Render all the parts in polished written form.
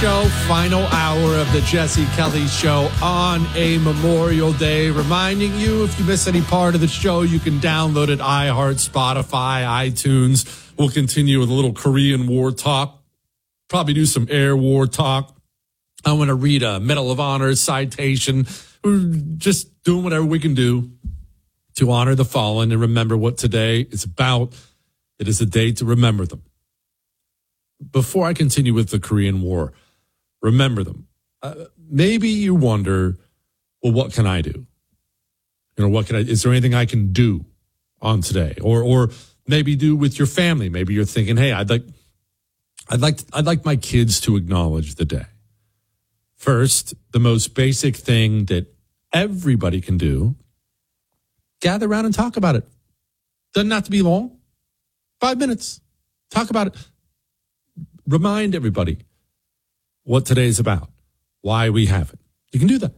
Show, final hour of the Jesse Kelly Show on a Memorial Day. Reminding you, if you miss any part of the show, you can download it, iHeart, Spotify, iTunes. We'll continue with a little Korean War talk, probably do some air war talk. I want to read a Medal of Honor citation. We're just doing whatever we can do to honor the fallen and remember what today is about. It is a day to remember them. Before I continue with the Korean War, remember them. Maybe you wonder, well, what can I do? You know, is there anything I can do on today? Or maybe do with your family. Maybe you're thinking, hey, I'd like my kids to acknowledge the day. First, the most basic thing that everybody can do, gather around and talk about it. Doesn't have to be long. 5 minutes. Talk about it. Remind everybody what today's about, why we have it. You can do that.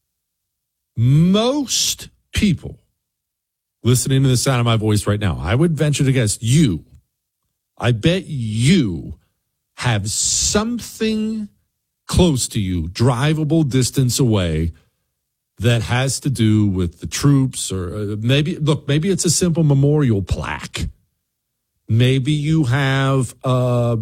Most people listening to the sound of my voice right now, I would venture to guess I bet you have something close to you, drivable distance away, that has to do with the troops, or maybe it's a simple memorial plaque. Maybe you have a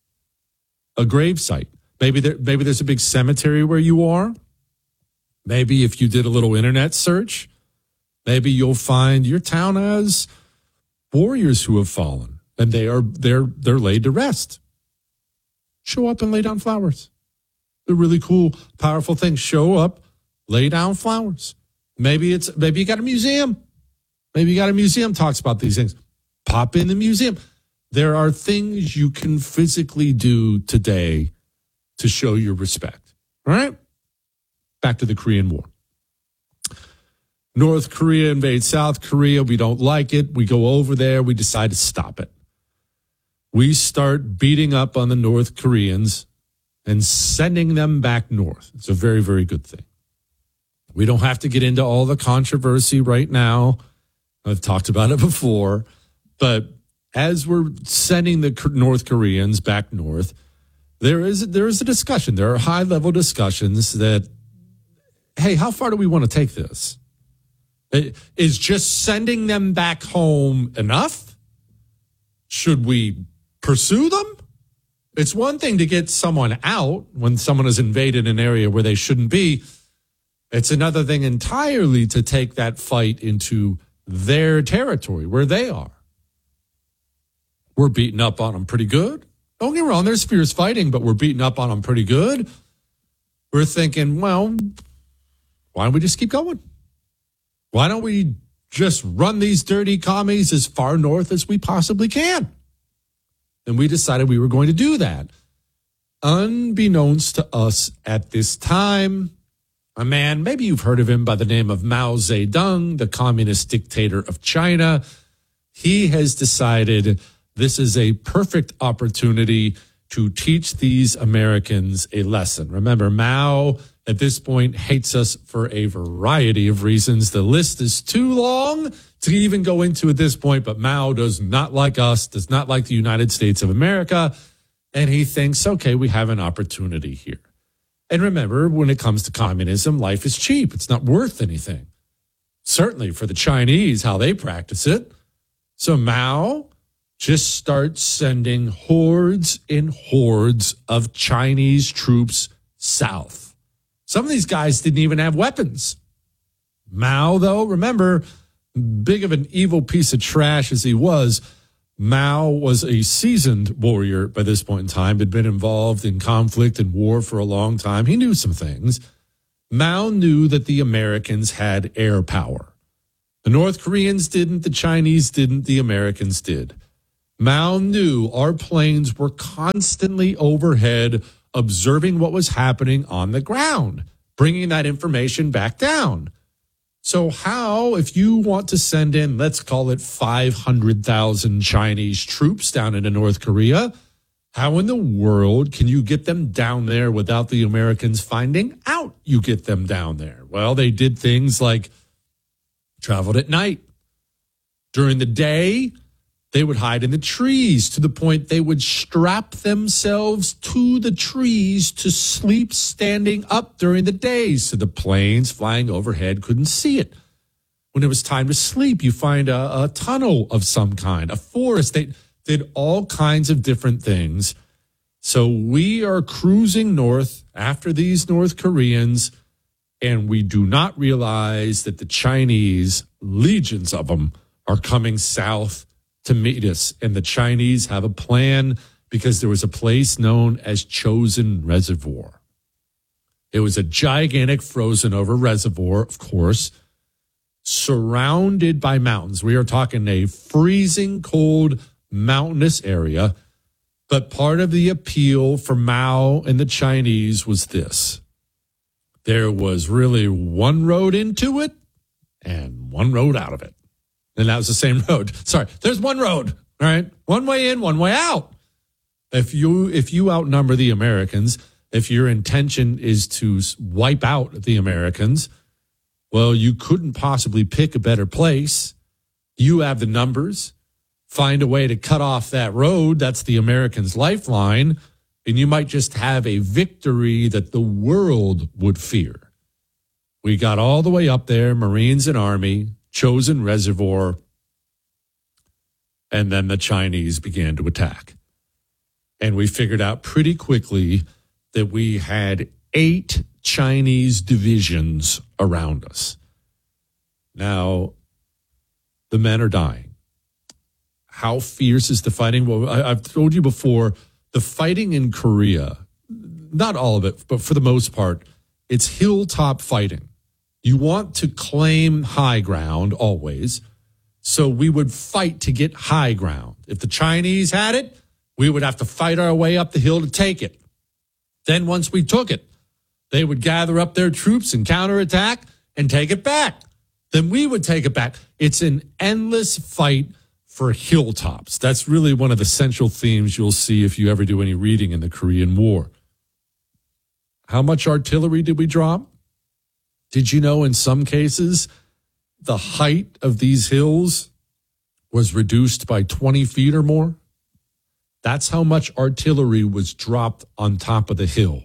grave site. Maybe there's a big cemetery where you are. Maybe if you did a little internet search, maybe you'll find your town has warriors who have fallen and they're laid to rest. Show up and lay down flowers. They're really cool, powerful things. Show up, lay down flowers. Maybe you got a museum. Maybe you got a museum talks about these things. Pop in the museum. There are things you can physically do today to show your respect. All right? Back to the Korean War. North Korea invades South Korea. We don't like it. We go over there. We decide to stop it. We start beating up on the North Koreans and sending them back north. It's a very, very good thing. We don't have to get into all the controversy right now. I've talked about it before. But as we're sending the North Koreans back north, there is a discussion. There are high-level discussions that, hey, how far do we want to take this? Is just sending them back home enough? Should we pursue them? It's one thing to get someone out when someone has invaded an area where they shouldn't be. It's another thing entirely to take that fight into their territory, where they are. We're beating up on them pretty good. Don't get me wrong, there's fierce fighting, but we're beating up on them pretty good. We're thinking, well, why don't we just keep going? Why don't we just run these dirty commies as far north as we possibly can? And we decided we were going to do that. Unbeknownst to us at this time, a man, maybe you've heard of him by the name of Mao Zedong, the communist dictator of China. He has decided this is a perfect opportunity to teach these Americans a lesson. Remember, Mao, at this point, hates us for a variety of reasons. The list is too long to even go into at this point, but Mao does not like us, does not like the United States of America, and he thinks, okay, we have an opportunity here. And remember, when it comes to communism, life is cheap. It's not worth anything. Certainly for the Chinese, how they practice it. So Mao just starts sending hordes and hordes of Chinese troops south. Some of these guys didn't even have weapons. Mao, though, remember, big of an evil piece of trash as he was, Mao was a seasoned warrior by this point in time, had been involved in conflict and war for a long time. He knew some things. Mao knew that the Americans had air power. The North Koreans didn't, the Chinese didn't, the Americans did. Mao knew our planes were constantly overhead, observing what was happening on the ground, bringing that information back down. So how, if you want to send in, let's call it 500,000 Chinese troops down into North Korea, how in the world can you get them down there without the Americans finding out you get them down there? Well, they did things like traveled at night. During the day, They would hide in the trees to the point they would strap themselves to the trees to sleep standing up during the day so the planes flying overhead couldn't see it. When it was time to sleep, you find a tunnel of some kind, a forest. They did all kinds of different things. So we are cruising north after these North Koreans, and we do not realize that the Chinese, legions of them, are coming south to meet us. And the Chinese have a plan because there was a place known as Chosin Reservoir. It was a gigantic frozen over reservoir, of course, surrounded by mountains. We are talking a freezing cold mountainous area. But part of the appeal for Mao and the Chinese was this. There was really one road into it and one road out of it. And that was the same road. Sorry, there's one road, all right? One way in, one way out. If you outnumber the Americans, if your intention is to wipe out the Americans, well, you couldn't possibly pick a better place. You have the numbers. Find a way to cut off that road. That's the Americans' lifeline. And you might just have a victory that the world would fear. We got all the way up there, Marines and Army, Chosin Reservoir, and then the Chinese began to attack. And we figured out pretty quickly that we had 8 Chinese divisions around us. Now, the men are dying. How fierce is the fighting? Well, I've told you before, the fighting in Korea, not all of it, but for the most part, it's hilltop fighting. You want to claim high ground always. So we would fight to get high ground. If the Chinese had it, we would have to fight our way up the hill to take it. Then once we took it, they would gather up their troops and counterattack and take it back. Then we would take it back. It's an endless fight for hilltops. That's really one of the central themes you'll see if you ever do any reading in the Korean War. How much artillery did we drop? Did you know in some cases the height of these hills was reduced by 20 feet or more? That's how much artillery was dropped on top of the hill.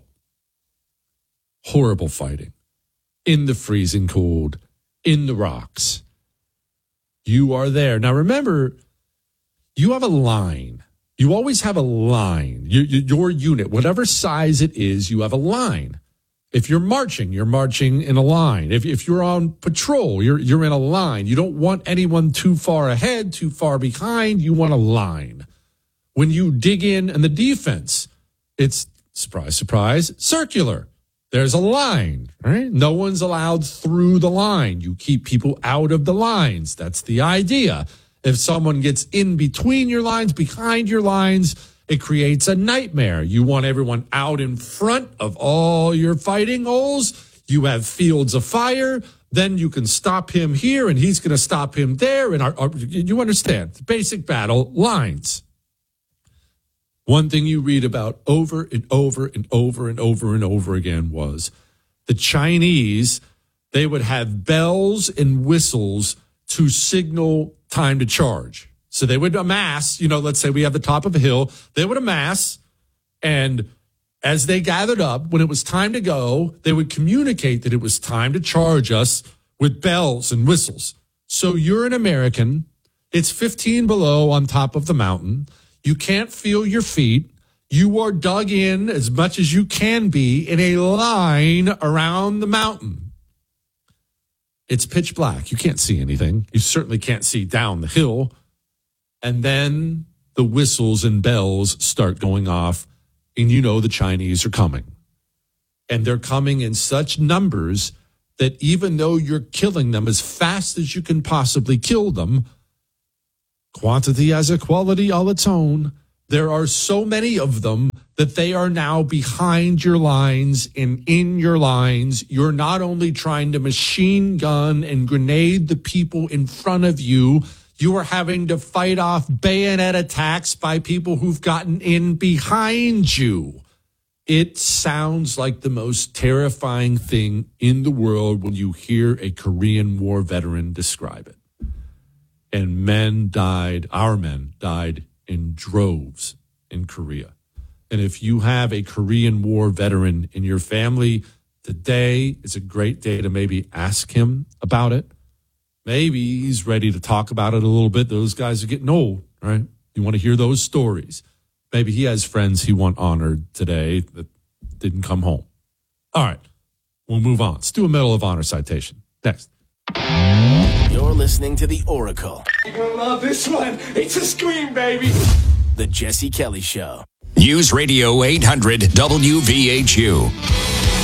Horrible fighting. In the freezing cold, in the rocks. You are there. Now remember, you have a line. You always have a line. Your unit, whatever size it is, you have a line. If you're marching in a line. If you're on patrol, you're in a line. You don't want anyone too far ahead, too far behind. You want a line. When you dig in the defense, it's, surprise, surprise, circular. There's a line, right? No one's allowed through the line. You keep people out of the lines. That's the idea. If someone gets in between your lines, behind your lines, it creates a nightmare. You want everyone out in front of all your fighting holes. You have fields of fire. Then you can stop him here, and he's going to stop him there. And you understand, basic battle lines. One thing you read about over and over and over and over and over again was the Chinese, they would have bells and whistles to signal time to charge. So they would amass, let's say we have the top of a hill, they would amass, and as they gathered up, when it was time to go, they would communicate that it was time to charge us with bells and whistles. So you're an American, it's 15 below on top of the mountain. You can't feel your feet. You are dug in as much as you can be in a line around the mountain. It's pitch black. You can't see anything. You certainly can't see down the hill. And then the whistles and bells start going off, and the Chinese are coming. And they're coming in such numbers that even though you're killing them as fast as you can possibly kill them, quantity has a quality all its own. There are so many of them that they are now behind your lines and in your lines. You're not only trying to machine gun and grenade the people in front of you, you are having to fight off bayonet attacks by people who've gotten in behind you. It sounds like the most terrifying thing in the world when you hear a Korean War veteran describe it. and our men died in droves in Korea. And if you have a Korean War veteran in your family, today is a great day to maybe ask him about it. Maybe he's ready to talk about it a little bit. Those guys are getting old, right? You want to hear those stories. Maybe he has friends he want honored today that didn't come home. All right, we'll move on. Let's do a Medal of Honor citation. Next. You're listening to The Oracle. You're going to love this one. It's a scream, baby. The Jesse Kelly Show. News Radio 800 WVHU.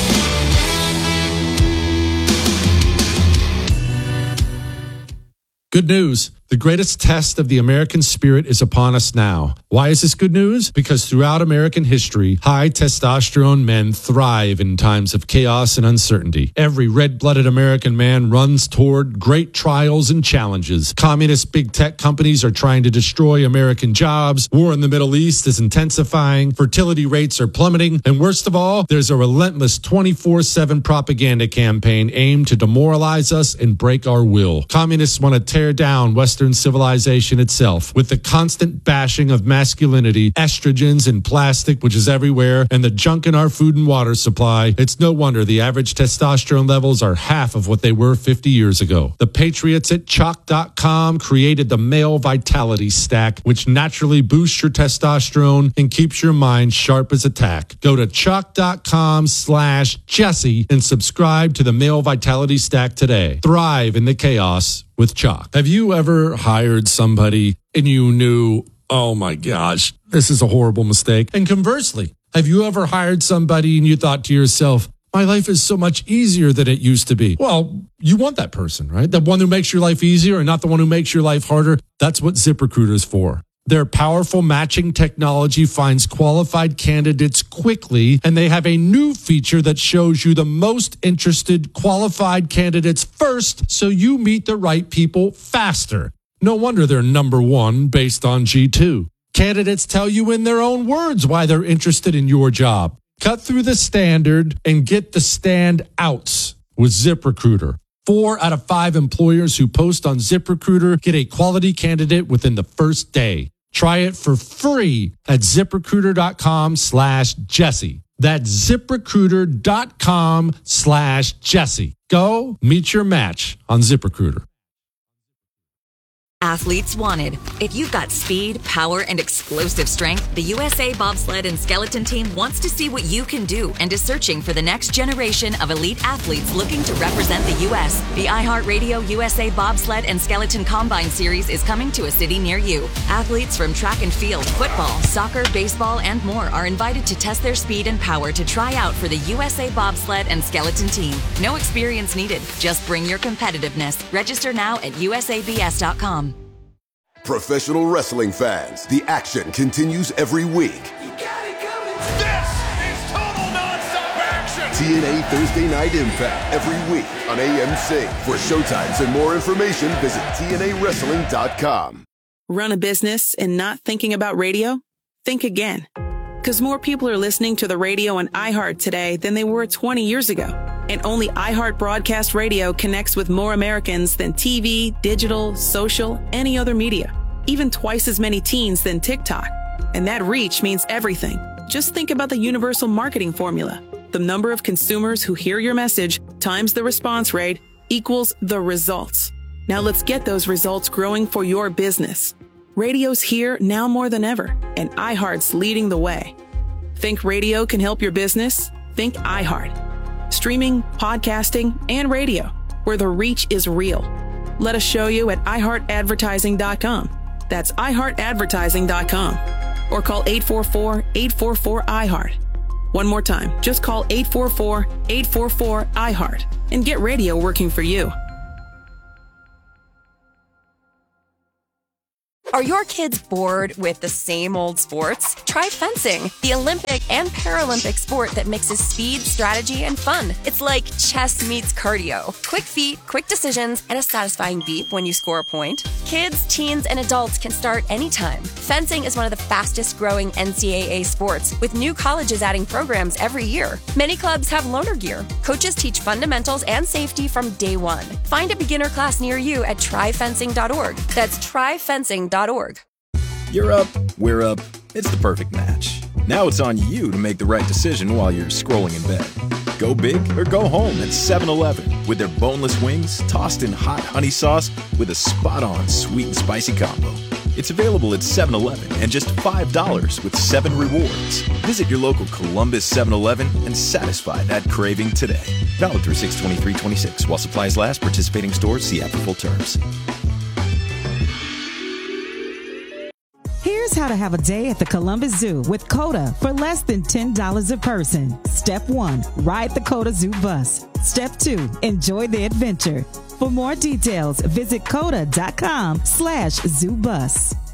Good news. The greatest test of the American spirit is upon us now. Why is this good news? Because throughout American history, high testosterone men thrive in times of chaos and uncertainty. Every red-blooded American man runs toward great trials and challenges. Communist big tech companies are trying to destroy American jobs. War in the Middle East is intensifying. Fertility rates are plummeting. And worst of all, there's a relentless 24/7 propaganda campaign aimed to demoralize us and break our will. Communists want to tear down Western civilization itself with the constant bashing of masculinity, estrogens and plastic, which is everywhere, and the junk in our food and water supply. It's no wonder the average testosterone levels are half of what they were 50 years ago. The patriots at Chalk.com created the Male Vitality Stack, which naturally boosts your testosterone and keeps your mind sharp as a tack. Go to Chalk.com/Jesse and subscribe to the Male Vitality Stack today. Thrive in the chaos with Chalk. Have you ever hired somebody and you knew, oh my gosh, this is a horrible mistake? And conversely, have you ever hired somebody and you thought to yourself, my life is so much easier than it used to be? Well, you want that person, right? The one who makes your life easier and not the one who makes your life harder. That's what ZipRecruiter is for. Their powerful matching technology finds qualified candidates quickly, and they have a new feature that shows you the most interested qualified candidates first, so you meet the right people faster. No wonder they're number one based on G2. Candidates tell you in their own words why they're interested in your job. Cut through the standard and get the standouts with ZipRecruiter. 4 out of 5 employers who post on ZipRecruiter get a quality candidate within the first day. Try it for free at ZipRecruiter.com/Jesse. That's ZipRecruiter.com/Jesse. Go meet your match on ZipRecruiter. Athletes wanted. If you've got speed, power, and explosive strength, the USA Bobsled and Skeleton Team wants to see what you can do and is searching for the next generation of elite athletes looking to represent the U.S. The iHeartRadio USA Bobsled and Skeleton Combine Series is coming to a city near you. Athletes from track and field, football, soccer, baseball, and more are invited to test their speed and power to try out for the USA Bobsled and Skeleton Team. No experience needed. Just bring your competitiveness. Register now at usabs.com. Professional wrestling fans, the action continues every week. You got it coming. This is total nonstop action. TNA Thursday Night Impact every week on AMC. For showtimes and more information, visit TNAWrestling.com. Run a business and not thinking about radio? Think again. Because more people are listening to the radio on iHeart today than they were 20 years ago. And only iHeart Broadcast Radio connects with more Americans than TV, digital, social, any other media. Even twice as many teens than TikTok. And that reach means everything. Just think about the universal marketing formula. The number of consumers who hear your message times the response rate equals the results. Now let's get those results growing for your business. Radio's here now more than ever, and iHeart's leading the way. Think radio can help your business? Think iHeart. Streaming, podcasting, and radio, where the reach is real. Let us show you at iHeartAdvertising.com. That's iHeartAdvertising.com. Or call 844-844-iHeart. One more time, just call 844-844-iHeart and get radio working for you. Are your kids bored with the same old sports? Try fencing, the Olympic and Paralympic sport that mixes speed, strategy, and fun. It's like chess meets cardio. Quick feet, quick decisions, and a satisfying beep when you score a point. Kids, teens, and adults can start anytime. Fencing is one of the fastest growing NCAA sports, with new colleges adding programs every year. Many clubs have loaner gear. Coaches teach fundamentals and safety from day one. Find a beginner class near you at tryfencing.org. That's tryfencing.org. You're up, we're up. It's the perfect match. Now it's on you to make the right decision while you're scrolling in bed. Go big or go home at 7-Eleven with their boneless wings tossed in hot honey sauce with a spot-on sweet and spicy combo. It's available at 7-Eleven and just $5 with 7 rewards. Visit your local Columbus 7-Eleven and satisfy that craving today. Valid through 6/23/26 while supplies last. Participating stores see app for full terms. Here's how to have a day at the Columbus Zoo with COTA for less than $10 a person. Step 1, ride the COTA Zoo bus. Step 2, enjoy the adventure. For more details, visit COTA.com/ZooBus.